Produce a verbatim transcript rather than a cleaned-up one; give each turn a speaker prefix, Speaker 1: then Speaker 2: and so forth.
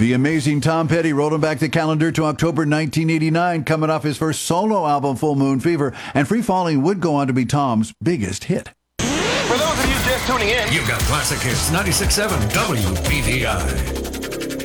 Speaker 1: The amazing Tom Petty rolling back the calendar to October nineteen eighty-nine, coming off his first solo album, Full Moon Fever, and Free Falling would go on to be Tom's biggest hit.
Speaker 2: For those of you just tuning in,
Speaker 3: you've got Classic Hits ninety-six point seven W P V I.